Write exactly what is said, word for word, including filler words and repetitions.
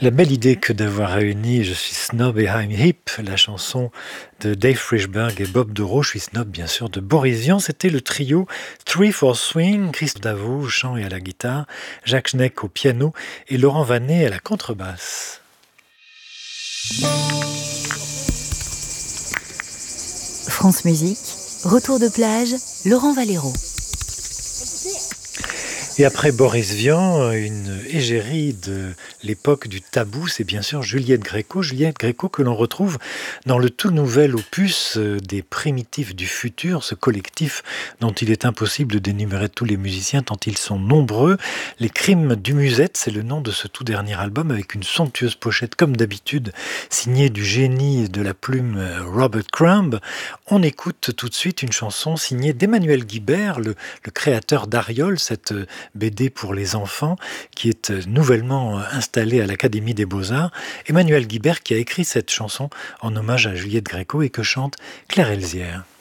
La belle idée que d'avoir réuni Je suis snob et I'm hip, la chanson de Dave Frishberg et Bob Dorough, Je suis snob bien sûr de Boris Vian, c'était le trio Three for Swing, Christophe Davo au chant et à la guitare, Jacques Schneck au piano et Laurent Vanet à la contrebasse. France Musique, retour de plage, Laurent Valero. Et après Boris Vian, une égérie de l'époque du tabou, c'est bien sûr Juliette Gréco. Juliette Gréco que l'on retrouve dans le tout nouvel opus des Primitifs du futur, ce collectif dont il est impossible d'énumérer tous les musiciens tant ils sont nombreux. Les Crimes du Musette, c'est le nom de ce tout dernier album avec une somptueuse pochette comme d'habitude, signée du génie de la plume Robert Crumb. On écoute tout de suite une chanson signée d'Emmanuel Guibert, le, le créateur d'Ariol, cette B D pour les enfants, qui est nouvellement installé à l'Académie des Beaux-Arts. Emmanuel Guibert qui a écrit cette chanson en hommage à Juliette Gréco et que chante Claire Elzière.